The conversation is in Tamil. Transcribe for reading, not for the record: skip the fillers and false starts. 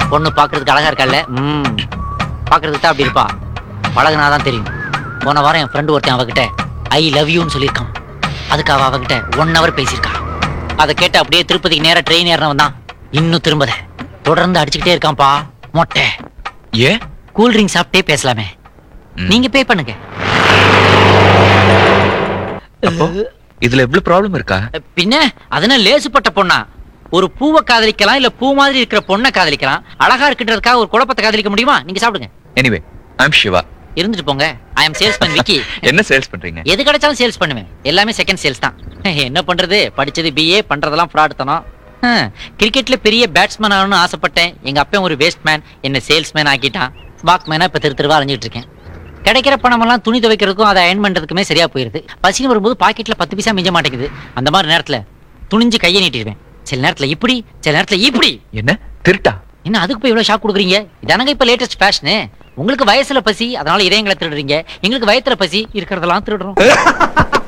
பொண்ணு பாக்குறதுக்கு அழகா இருக்கல்ல, பாக்குறதுக்கு தான் அப்படி இருப்பா. பழகுனாதான் தெரியும். போன வாரம் என் ஃப்ரெண்டு ஒருத்தன் அவகிட்ட ஐ லவ் யூன்னு சொல்லியிருக்கான். அதுக்கு அவகிட்ட 1 hour பேசியிருக்கா. அதை கேட்டு அப்படியே திருப்பதிக்கு நேரா ட்ரெயின் ஏறினவன் தான் இன்னும் திரும்பத தொடர்ந்து அடிச்சுக்கிட்டே இருக்கான்ப்பா. மொட்டை ஏன்? கூல் ட்ரிங்க் சாப்பிட்டே பேசலாமே. நீங்க பே பண்ணுங்க. இதுல எவ்வளவு ப்ராப்ளம் இருக்கா? பின்ன அதனால லேசுப்பட்ட பொண்ணா? ஒரு பூவை காதலிக்கலாம், இல்ல பூ மாதிரி இருக்கிற பொண்ணை காதலிக்கலாம். அழகா இருக்குன்றதுக்காக ஒரு குழப்பத்தை காதலிக்க முடியுமா? நீங்க சாப்பிடுங்க. எனிவே, ஐ அம் சிவா. இருந்துட்டு போங்க. ஐ அம் சேல்ஸ்மேன் விக்கி. என்ன சேல்ஸ் பண்றீங்க? எது கிடைச்சாலும் சேல்ஸ் பண்ணுவேன். எல்லாமே செகண்ட் சேல்ஸ் தான். என்ன பண்றது, படிச்சது பிஏ, பண்றதெல்லாம் ஃப்ராட் தானோ. கிரிக்கெட்ல பெரிய பேட்ஸ்மேன் ஆகணும்னு ஆசைப்பட்டேன். எங்க அப்பா ஒரு வேஸ்ட்மேன், என்ன சேல்ஸ்மேன் ஆக்கிட்டான். வாக்மேனா இப்ப தெருவா அலைஞ்சிட்டு இருக்கேன். கிடைக்கிற பணமெல்லாம் துணி துவைக்கிறதுக்கும் அதை அயன் பண்றதுக்குமே சரியா போயிருது. பசின்னு வரும்போது பாக்கெட்ல 10 பைசா மிஞ்ச மாட்டேங்குது. அந்த மாதிரி நேரத்துல துணிஞ்சு கையை நீட்டிடுவேன். சில நேரத்துல இப்படி, சில நேரத்துல இப்படி. என்ன திருட்டா? என்ன அதுக்கு போய் இவ்வளவு ஷாக் கொடுக்குறீங்க? இதானங்க இப்ப லேட்டஸ்ட் ஃபேஷனு. உங்களுக்கு வயசுல பசி, அதனால இதயங்களை திருடுறீங்க. எங்களுக்கு வயத்துல பசி, இருக்கிறதெல்லாம் திருடுறோம்.